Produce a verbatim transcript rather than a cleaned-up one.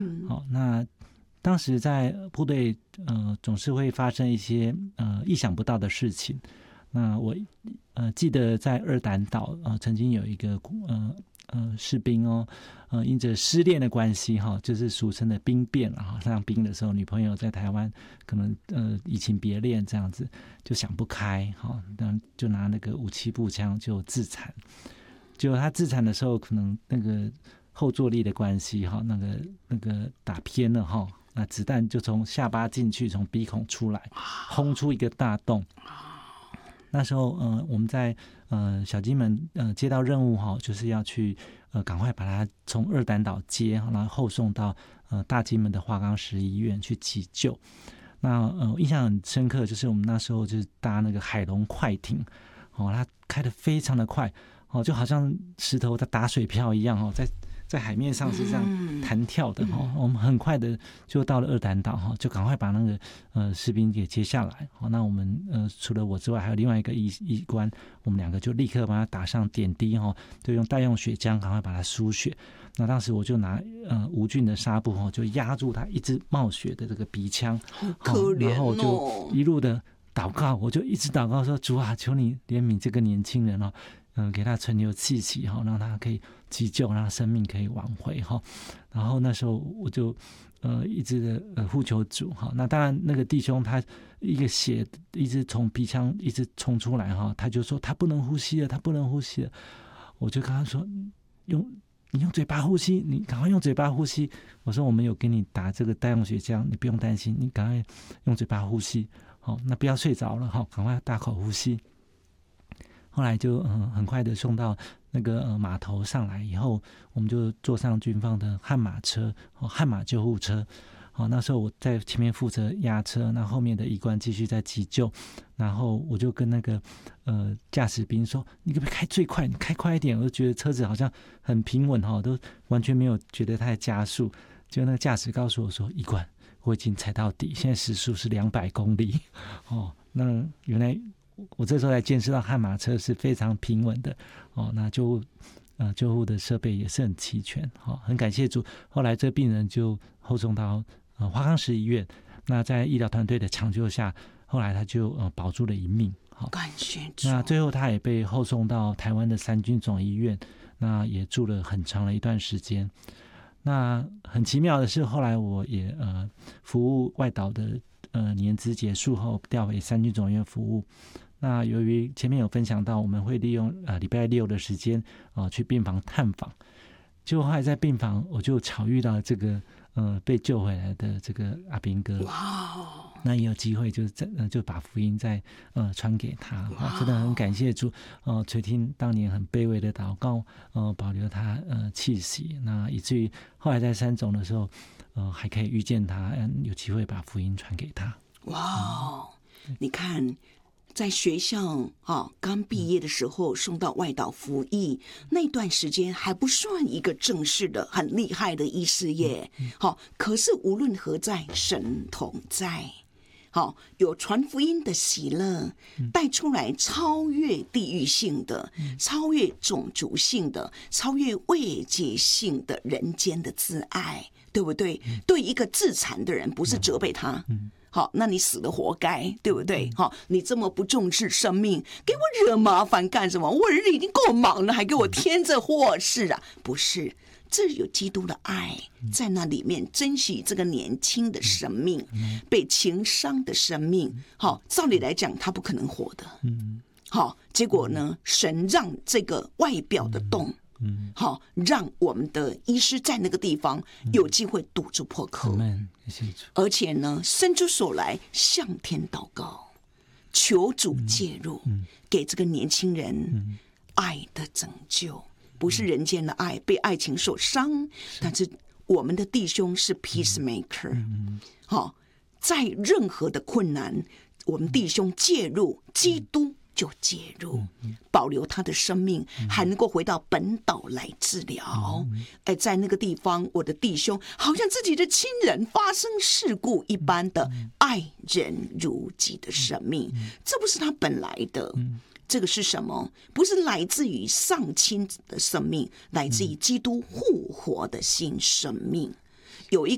嗯，好，那当时在部队，呃，总是会发生一些呃意想不到的事情。那我呃记得在二胆岛，呃，曾经有一个呃呃士兵哦，呃，因着失恋的关系哈，就是俗称的兵变啊，上兵的时候，女朋友在台湾可能呃移情别恋这样子，就想不开哈，那就拿那个武器步枪就自残。结果他自残的时候，可能那个后坐力的关系哈，那个那个打偏了哈，那子弹就从下巴进去，从鼻孔出来，轰出一个大洞。那时候，呃，我们在呃小金门呃接到任务哈，就是要去呃赶快把他从二胆岛接，然后后送到呃大金门的花岗石医院去急救。那呃印象很深刻，就是我们那时候就是搭那个海龙快艇，哦，它开得非常的快，哦，就好像石头在打水漂一样哦，在在海面上是这样弹跳的哈、嗯。我们很快的就到了二胆岛哈，就赶快把那个呃士兵给接下来。好，那我们呃除了我之外，还有另外一个医医官，我们两个就立刻把他打上点滴哈，就用代用血浆赶快把他输血。那当时我就拿呃无菌的纱布哈，就压住他一直冒血的这个鼻腔， 好可怜哦。 然后我就一路的祷告，我就一直祷告说：主啊，求你怜悯这个年轻人哦。嗯、呃，给他存留气息哈，让他可以急救，让他生命可以挽回哈。然后那时候我就呃一直的呃呼求主哈。那当然那个弟兄他一个血一直从鼻腔一直冲出来哈，他就说他不能呼吸了，他不能呼吸了。我就跟他说用你用嘴巴呼吸，你赶快用嘴巴呼吸。我说我们有给你打这个代用血浆，你不用担心，你赶快用嘴巴呼吸。好，那不要睡着了哈，赶快大口呼吸。后来就嗯很快的送到那个呃码头上来以后，我们就坐上军方的悍马车，哦悍马救护车。好，那时候我在前面负责压车，那后面的医官继续在急救。然后我就跟那个呃驾驶兵说：“你可不可以开最快？你开快一点！”我就觉得车子好像很平稳哈，都完全没有觉得它在加速。就那个驾驶告诉我说：“医官，我已经踩到底，现在时速是两百公里。”哦，那原来。我这时候才见识到悍马车是非常平稳的哦，那救护呃救护的设备也是很齐全，好、哦，很感谢主。后来这病人就后送到呃花岗石医院，那在医疗团队的抢救下，后来他就呃保住了一命，好、哦， 感谢主。 那最后他也被后送到台湾的三军总医院，那也住了很长的一段时间。那很奇妙的是，后来我也呃服务外岛的呃年资结束后，调回三军总医院服务。那由于前面有分享到，我们会利用呃礼拜六的时间啊、呃、去病房探访，结果后来在病房我就巧遇到这个呃被救回来的这个阿兵哥，哇！那也有机会就在、呃、就把福音再呃传给他，啊，真的很感谢主，呃垂听当年很卑微的祷告，呃保留他呃气息，那以至于后来在三总的时候，呃还可以遇见他，嗯有机会把福音传给他， 哇！嗯、你看。在学校啊，刚毕业的时候送到外岛服役，那段时间还不算一个正式的很厉害的医事业，好，可是无论何在，神同在，好，有传福音的喜乐，带出来超越地域性的、超越种族性的、超越位阶性的人间的自爱，对不对？对一个自残的人，不是责备他。好，那你死了活该，对不对？好，你这么不重视生命，给我惹麻烦干什么？我人已经够忙了，还给我添这祸事啊！不是，这有基督的爱在那里面，珍惜这个年轻的生命，被情伤的生命。好，照理来讲，他不可能活的。好，结果呢，神让这个外表的洞。嗯，好，让我们的医师在那个地方有机会堵住破口， 嗯、 而且呢，伸出手来向天祷告，求主介入，嗯、给这个年轻人爱的拯救，不是人间的爱，被爱情所伤，但是我们的弟兄是 peacemaker，嗯、好，在任何的困难，我们弟兄介入，基督就介入，保留他的生命，还能够回到本岛来治疗。哎，在那个地方，我的弟兄好像自己的亲人发生事故一般的爱人如己的生命，这不是他本来的。这个是什么？不是来自于丧亲的生命，来自于基督复活的新生命。有一